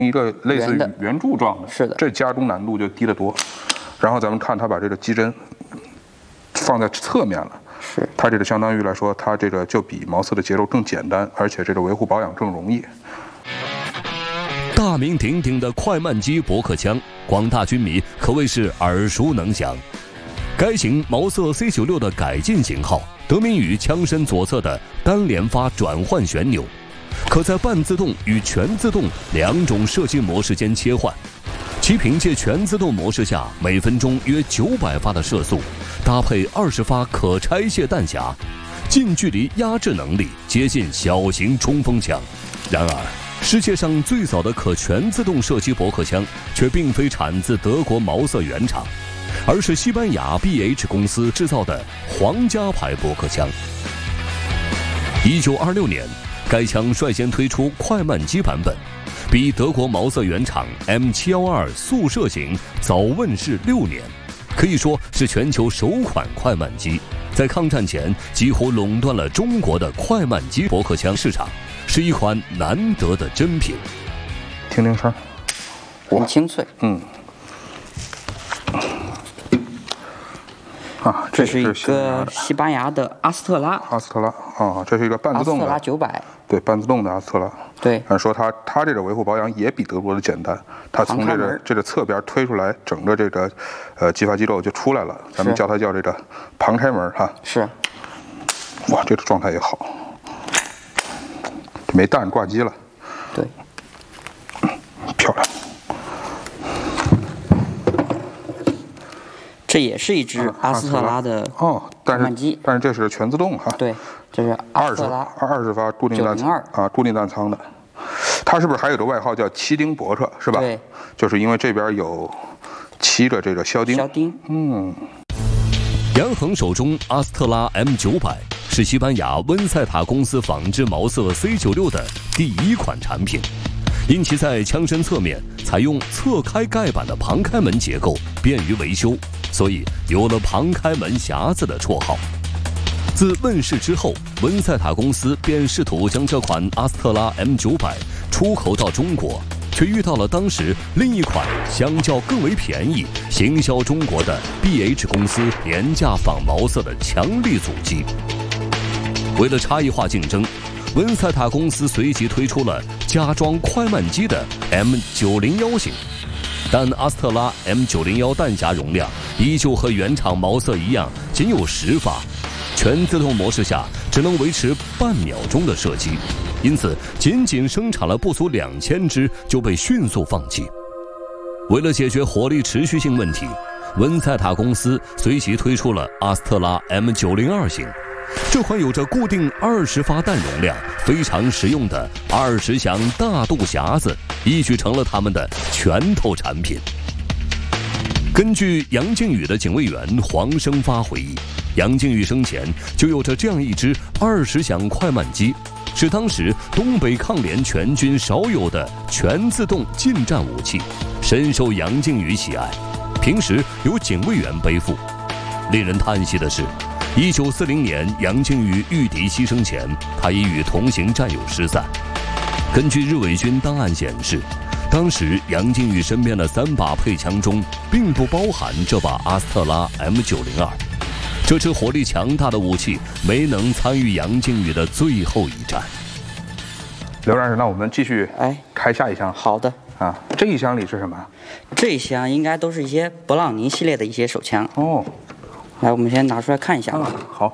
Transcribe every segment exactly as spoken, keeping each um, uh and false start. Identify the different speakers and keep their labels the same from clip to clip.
Speaker 1: 一个类似于圆柱状的，
Speaker 2: 是的，
Speaker 1: 这加工难度就低得多。然后咱们看它把这个机针放在侧面了，
Speaker 2: 是
Speaker 1: 它这个相当于来说，它这个就比毛瑟的结构更简单，而且这个维护保养更容易。
Speaker 3: 大名鼎鼎的快慢机驳壳枪，广大军迷可谓是耳熟能详。该型毛瑟 C 九六 的改进型号，得名于枪身左侧的单连发转换旋钮，可在半自动与全自动两种射击模式间切换。其凭借全自动模式下每分钟约九百发的射速，搭配二十发可拆卸弹匣，近距离压制能力接近小型冲锋枪。然而，世界上最早的可全自动射击驳壳枪却并非产自德国毛瑟原厂，而是西班牙 B H 公司制造的皇家牌驳壳枪。一九二六年，该枪率先推出快慢机版本，比德国毛瑟原厂 M 七一二速射型早问世六年，可以说是全球首款快慢机。在抗战前，几乎垄断了中国的快慢机驳壳枪市场，是一款难得的珍品。
Speaker 1: 听听声，
Speaker 2: 很清脆。
Speaker 1: 嗯。啊，
Speaker 2: 这是一个西班牙的阿斯特拉。
Speaker 1: 阿斯特拉啊，这是一个半自动的。阿斯特拉
Speaker 2: 九百。
Speaker 1: 对，半自动的阿斯特拉。
Speaker 2: 对。
Speaker 1: 按说它它这个维护保养也比德国的简单，它从这个这个侧边推出来，整个这个呃激发机构就出来了，咱们叫它叫这个旁开门哈。
Speaker 2: 是。
Speaker 1: 哇，这个状态也好，没弹挂机了。
Speaker 2: 对。
Speaker 1: 漂亮。
Speaker 2: 这也是一只阿斯特拉的
Speaker 1: 哦，但
Speaker 2: 慢机，
Speaker 1: 但是这是全自动哈。
Speaker 2: 对，这是阿斯特拉
Speaker 1: 二十发固定弹啊，固定弹仓的。它是不是还有个外号叫七钉驳壳是吧？
Speaker 2: 对，
Speaker 1: 就是因为这边有七个这个销钉。
Speaker 2: 销钉，
Speaker 1: 嗯。
Speaker 3: 杨恒手中阿斯特拉 M 九百是西班牙温塞塔公司仿制毛瑟 C 九六 的第一款产品。因其在枪身侧面采用侧开盖板的旁开门结构，便于维修，所以有了旁开门匣子的绰号。自问世之后，温塞塔公司便试图将这款阿斯特拉 M 九百出口到中国，却遇到了当时另一款相较更为便宜、行销中国的 B H 公司廉价仿毛瑟的强力阻击。为了差异化竞争，温塞塔公司随即推出了加装快慢机的 M 九零一 型，但阿斯特拉 M 九零一 弹匣容量依旧和原厂毛瑟一样，仅有十发，全自动模式下只能维持半秒钟的射击，因此仅仅生产了不足两千支就被迅速放弃。为了解决火力持续性问题，温塞塔公司随即推出了阿斯特拉 M 九零二 型。这款有着固定二十发弹容量、非常实用的二十响大肚匣子，一举成了他们的拳头产品。根据杨靖宇的警卫员黄生发回忆，杨靖宇生前就有着这样一支二十响快慢机，是当时东北抗联全军少有的全自动近战武器，深受杨靖宇喜爱，平时由警卫员背负。令人叹息的是，一九四零年，杨靖宇遇敌牺牲前，他已与同行战友失散。根据日伪军档案显示，当时杨靖宇身边的三把配枪中，并不包含这把阿斯特拉 M 九零二。这支火力强大的武器没能参与杨靖宇的最后一战。
Speaker 1: 刘战士，那我们继续
Speaker 2: 哎
Speaker 1: 开下一箱。
Speaker 2: 好的
Speaker 1: 啊，这一箱里是什么？
Speaker 2: 这一箱应该都是一些勃朗宁系列的一些手枪
Speaker 1: 哦。
Speaker 2: 来，我们先拿出来看一下。
Speaker 1: 啊、好。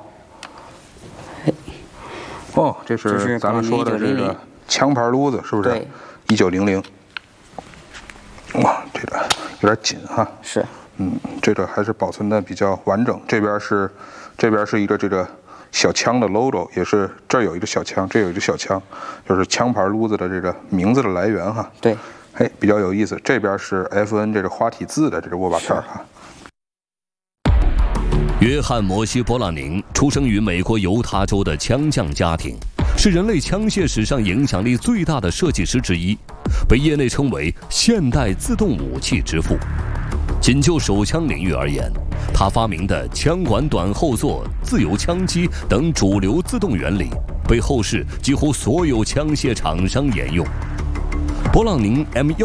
Speaker 1: 哦，这是咱们说的这个枪牌撸子，是不是？
Speaker 2: 对。
Speaker 1: 一九零零。哇，这个有点紧哈。
Speaker 2: 是。
Speaker 1: 嗯，这个还是保存的比较完整。这边是，这边是一个这个小枪的 logo， 也是这儿有一个小枪，这有一个小枪，就是枪牌撸子的这个名字的来源哈。
Speaker 2: 对。
Speaker 1: 哎，比较有意思。这边是 F N 这个花体字的这个握把片哈。
Speaker 3: 约翰·摩西·勃朗宁出生于美国犹他州的枪匠家庭，是人类枪械史上影响力最大的设计师之一，被业内称为现代自动武器之父。仅就手枪领域而言，他发明的枪管短后座、自由枪机等主流自动原理，被后世几乎所有枪械厂商沿用。勃朗宁 M 一